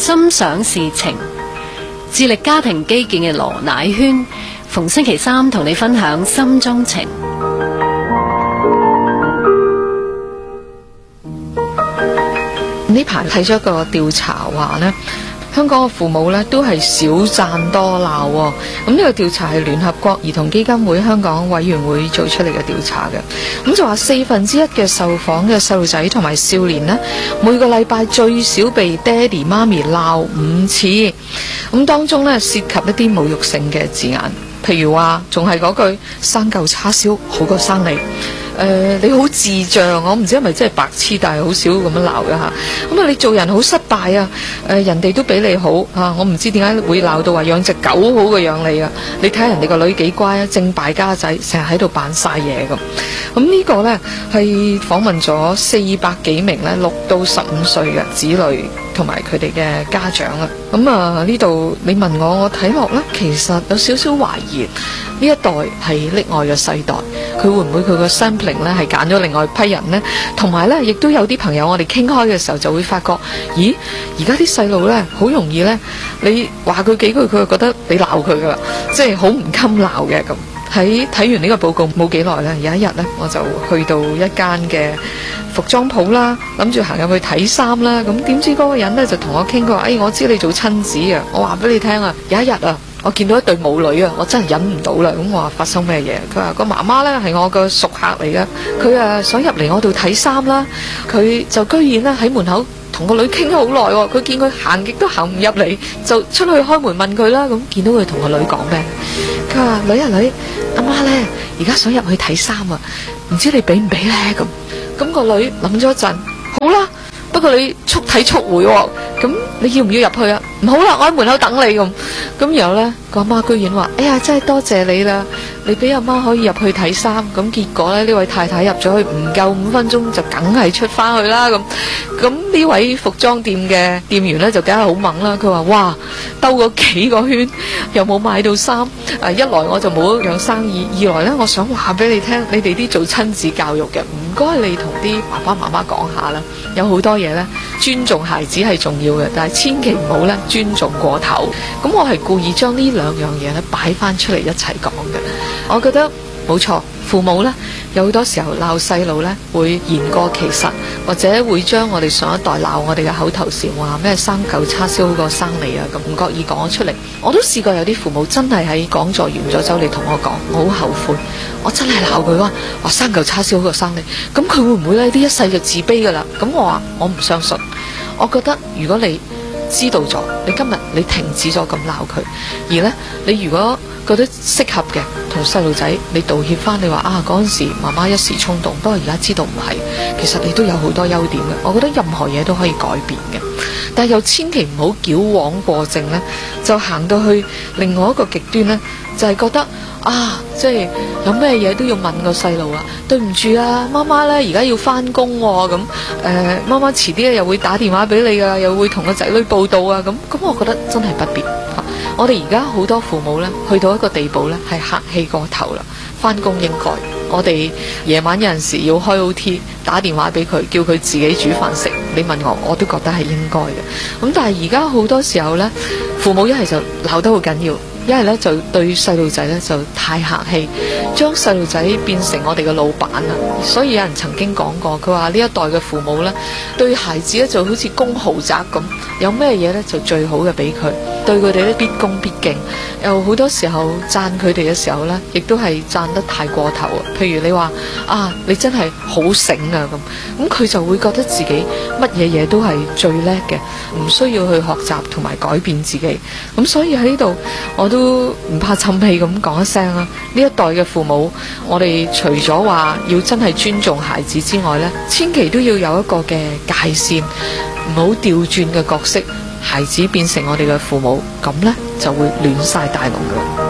心想事情，致力家庭基建嘅羅乃萱，逢星期三同你分享心中情。 呢排睇咗個調查話呢，香港嘅父母呢都係少讚多鬧喎。咁呢個調查係聯合國兒童基金會香港委員會做出嚟嘅調查嘅。咁就話1/4嘅受訪嘅細路仔同埋少年呢，每個禮拜最少被爹哋媽咪鬧5次。咁當中呢，涉及一啲侮辱性嘅字眼，譬如話仲係嗰句生嚿叉燒好過生你。你好智障，我唔知係咪真係白痴，但係好少咁樣鬧嘅嚇。咁啊，你做人好失敗啊！人哋都比你好嚇，我唔知點解會鬧到話養隻狗好過養你啊！你睇下人哋個女幾乖啊，正敗家仔，成日喺度扮晒嘢咁。咁呢個呢，係訪問咗400幾名呢6到15歲嘅子女同埋佢哋嘅家長啊。咁啊，呢度你問我睇落呢，其實有少少懷疑呢一代係溺愛嘅世代，佢會唔會佢個 sampling 呢係揀咗另外一批人呢？同埋呢，亦都有啲朋友我哋傾開嘅時候就會發覺，咦，而家啲細路呢，好容易呢，你話佢幾句佢就覺得你鬧佢噶啦，即係好唔襟鬧嘅咁。喺睇完呢個報告冇幾耐呢，有一日呢，我就去到一間嘅服裝鋪啦，諗住行入去睇衫啦。咁點知嗰個人呢，就同我傾過，我知你做親子啊，我話俾你聽啊，有一日啊，我見到一對母女啊，我真係忍唔到啦。咁我話發生咩嘢？佢話個媽媽呢係我個熟客嚟嘅，佢想入嚟我度睇衫啦，佢就居然呢喺門口同個女傾咗好耐喎。佢見佢行極都行唔入嚟，就出去開門問佢啦。咁見到佢同個女講咩？佢話女啊女，阿媽呢而家想入去睇衫啊，唔知你俾唔俾呢？咁個女諗咗一陣，好啦，不過你速睇速回喎。咁你要唔要入去啊？唔好啦，我喺門口等你咁。咁然後呢，個阿媽居然話：哎呀，真係多謝你啦！你俾阿媽可以入去睇衫。咁結果呢，呢位太太入咗去唔夠5分鐘就梗係出翻去啦。咁呢位服裝店嘅店員呢，就梗係好猛啦。佢話：哇，兜咗幾個圈又冇買到衫。一來我就冇養生意，二來呢，我想話俾你聽，你哋啲做親子教育嘅，唔該你同啲爸爸媽媽講下啦。有好多嘢呢，尊重孩子係重要嘅，但係千祈唔好呢尊重過頭。咁我係故意將呢兩樣嘢呢擺翻出嚟一齊講嘅。我覺得冇錯，父母呢有好多時候鬧細路呢會言過其實，或者會將我哋上一代鬧我哋嘅口頭禪話咩生嚿叉燒好過生你啊，咁唔覺意講咗出嚟。我都試過有啲父母真係喺講座完咗走嚟同我講，我好後悔，我真係鬧佢話生嚿叉燒好過生你。咁佢會唔會呢一世就自卑噶啦？咁我話我唔相信。我覺得如果你知道咗，你今日你停止咗咁鬧佢，而呢，你如果覺得適合嘅，同細路仔你道歉翻，你話嗰陣時媽媽一時衝動，不過而家知道唔係，其實你都有好多優點嘅。我覺得任何嘢都可以改變嘅，但係又千祈唔好矯枉過正呢，就行到去另外一個極端呢，就係覺得即係有咩嘢都要問個細路啊，對唔住啊，媽媽呢而家要翻工喎，咁媽媽遲啲又會打電話俾你噶，又會同個仔女報到啊，咁我覺得真係不必。我哋而家好多父母呢，去到一個地步呢，係客氣過頭啦。翻工應該，我哋夜晚有陣時要開 OT， 打電話俾佢，叫佢自己煮飯食。你問我都覺得係應該嘅。咁但係而家好多時候呢，父母一係就鬧得好緊要，一係呢就對細路仔呢就太客氣，將細路仔變成我哋嘅老闆啦。所以有人曾經講過，佢話呢一代嘅父母呢，對孩子呢就好似供豪宅咁，有咩嘢呢就最好嘅俾佢，對佢哋呢必恭必敬。又好多時候讚佢哋嘅時候呢，亦都係讚得太過頭啊。譬如你話你真係好醒啊咁佢就會覺得自己乜嘢嘢都係最叻嘅，唔需要去學習同埋改變自己。咁所以喺呢度我都唔怕沉氣咁講一聲啦。呢一代嘅父母，我哋除咗話要真係尊重孩子之外呢，千祈都要有一個嘅界線，唔好調轉嘅角色，孩子變成我哋嘅父母，咁呢就會亂晒大龍㗎。